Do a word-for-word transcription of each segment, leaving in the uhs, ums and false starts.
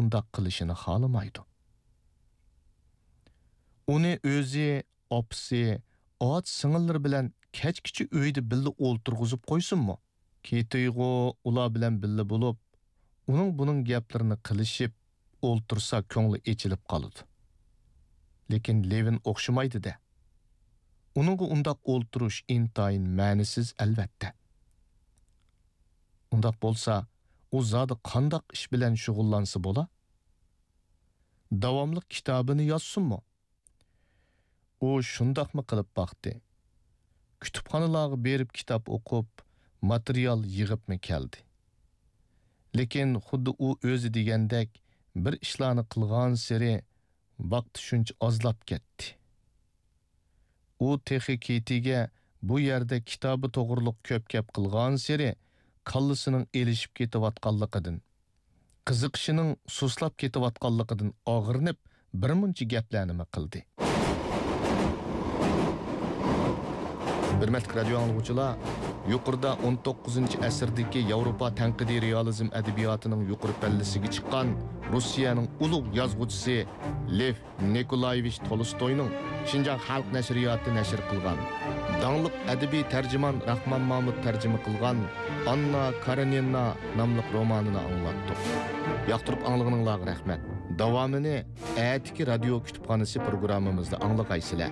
undaq qilishini xolamaydi. Uni o'zi, opsi, ot singillar bilan kechkichi uyda billa o'ltirg'izib qo'ysinmi? Ketiygo ular bilan billa bo'lib, uning buning gaplarini qilishib o'ltirsa ko'ngli echilib qoladi. Lekin Levin o'xshamaydi-da. Uningga undaq o'ltirish intayin ma'nisiz albatta. Undaq bo'lsa, u zodi qandaq ish bilan shug'ullansa bo'la? Davomli kitobini yozsinmi? U shundaqmi qilib baxti. Kutubxonalarga berib kitob o'qib, material yig'ibmi keldi. Lekin xuddi u o'zi degandek bir ishlarni qilgan seri vaqt shuncha ozlab ketdi. U texi ketiga bu yerda kitobi to'g'riliq ko'p gap qilgan seri kallisining elishib ketayotganligidan, qiziqishining suslab ketayotganligidan og'irnib bir muncha gaplarni qildi. Hurmatli radio anglovchilar, yuqorida o'n to'qqizinchi asrdagi Yevropa tanqidiy realizm adabiyotining yuqori pallasiga chiqqan Rossiyaning ulug' yozuvchisi Lev Nikolayevich Tolstoyning Şinjan Xalq nashriyoti nashr qilgan, dаңлық adabiy tarjimon Rahmon Mahmud tarjima qilgan Anna Karenina nomli romanini anglatdik. Yoqtirib anglag'ininglarga rahmat. Davomini atiki radio kutubxonasi programmamizda anglag'aysizlar.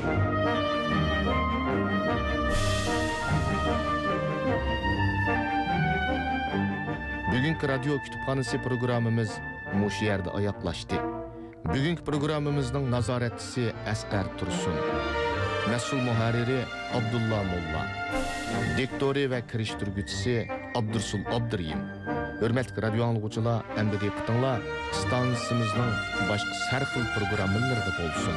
Bugünkü radio kütüphanesi programımız muş yerde ayaklaştı. Bugünkü programımızın nazaretçisi Asqar Tursun, mesul muharriri Abdullah Molla, diktori ve kiriştirgüçisi Abdursul Abduriyim. Hürmetli radio anlıqçılar, endi diqqatinglar stansimizning boshqa har xil programmalarida bo'lsin.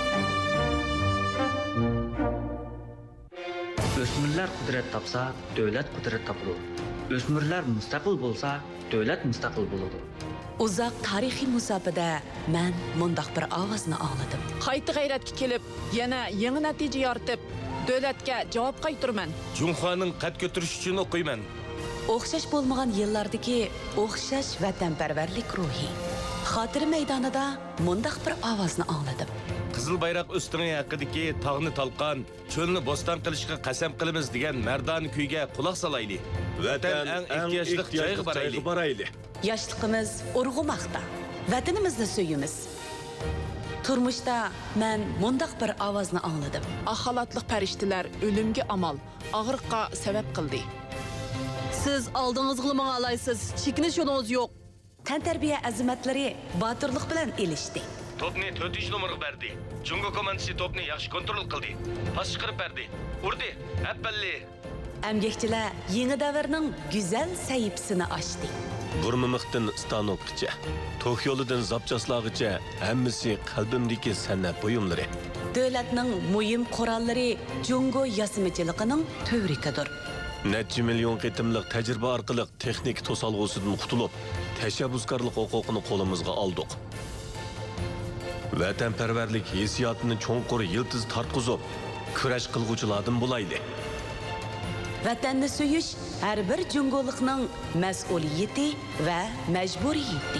O'smirlar qudrat topsa, davlat qudrat topadi. O'smirlar mustaqil bo'lsa, davlat mustaqil bo'ladi. Uzoq tarixiy musofada men mundaq bir ovozni angladim. Qayta g'ayratga kelib, yana yangi natija yoritib, davlatga javob qaytiraman. Junxoning qad ko'tirish uchun o'qiyman. O'xshash bo'lmagan yillardagi o'xshash vatanparvarlik ruhi. Xotira maydonida mundaq bir ovozni angladim. Qizil bayroq usting'i haqidagi tog'ni talqon, cho'lni bo'ston qilishga qasam qilamiz degan mardon kuyga quloq solayli. Vatan eng ehtiyojli joyga borayli. Yoshligimiz urg'umoqda. Vatanimizni suyimiz. Turmushda men mundaq bir ovozni angladim. Axalatliq farishtalar o'limga amal, og'riqqa sabab qildi. Siz oldingizga menga alaysiz, chekinish yo'lingiz yo'q. Tantarbiya azimatlari botirlik bilan elishdi. Topni to'rtinchi nomerga berdi. Jungo komandasi topni yaxshi kontrol qildi. Pas chiqarib berdi. Urdi. Appalli. Amgakchilar yangi davrning go'zal sayibsini ochdi. Burmimiqdan stanokgacha, Tokyolidan zapchaslag'icha hammasi qalbimdagi san'at buyumlari. Davlatning muhim qurollari Jungo yasimichiligining tövrikidir. Necha million qitimliq tajriba orqali texnik to'salg'usidan qutulib, tashabbuskorlik huquqini qo'limizga oldik. Vatanparvarlik hissiyotini cho'nqur yiltiz tartqizib, kurash qilguvchilardan bo'laydi. Vatanni suyish har bir jungolikning mas'uliyati va majburiyati.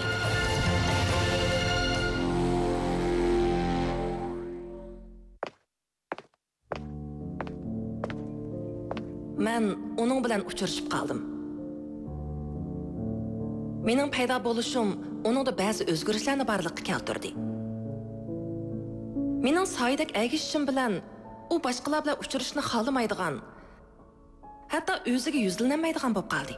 Men uning bilan uchrashib qoldim. Mening paydo bo'lishim uningda ba'zi o'zgarishlarni barliqqa keltirdi. Mening soydak agishishim bilan u boshqalar bilan uchrashishni xohlamaydigan, hatto o'ziga yuzlanmaydigan bo'lib qoldi.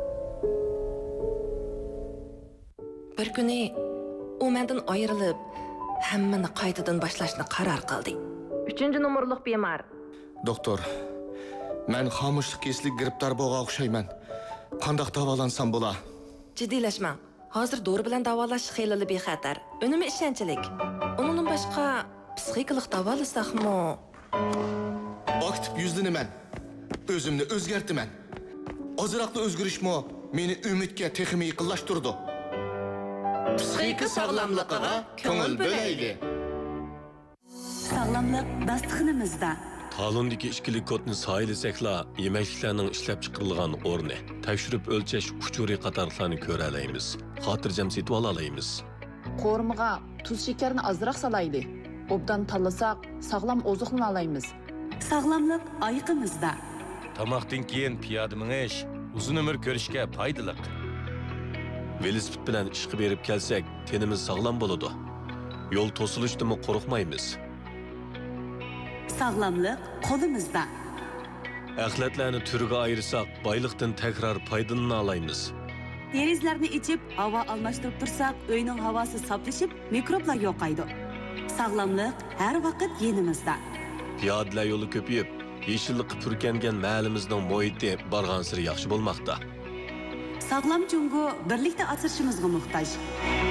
Bir kuni u mendan ayrilib, hammani qaytadan boshlashni qaror qildi. uchinchi nomerlik bemor. Doktor, men xomushlik keslik giribdor bo'lgan o'xshayman. Qanday davolansam bo'la? Jiddiylashmang. Hozir dori bilan davolash xeyli bexatar. Unumi ishonchlik. Undan boshqa psixikalik davolasaqmi? Aktiv yuzlanaman. O'zimni o'zgartiraman. Ozroqda o'zgarishmi meni umidga texmi yaqinlashtirdi. Psixika sog'lomligiga ko'ngil bo'laylik. Sog'lomlik dasturxonimizda Talondagi ichkilik kodni saylasakla yemekliklarning ishlab chiqarilgan o'rni, tekshirib o'lchash uchuri qatorlarni ko'ra olamiz. Xotirjam setib olaymiz. Qo'rmiga tuz shakarni ozroq salaydi. Obdan tanlasak, sog'lom oziqlana olamiz. Sog'lomlik oyiqimizda. Tamoqdan keyin piyoda minish uzun umr ko'rishga foydali. Velosiped bilan ishga berib kelsak, tenimiz sog'lom bo'ladi. Yo'l to'silishdimi qo'rqmaymiz. Sog'lomlik qo'limizda. Axlatlarni turiga ayırsak, boyliqdan takrar foydalana olamiz. Derizlarni ichib, havo almashtirib tursak, uyning havosi saflashib, mikroblar yo'qaydi. Sog'lomlik har vaqt yenimizda. Piyodalar yo'li ko'payib, yeşillik purkangan mahallimizning muhiti bargan sari yaxshi bo'lmoqda. Sog'lom jungo birlikda asrashimizga muhtoj.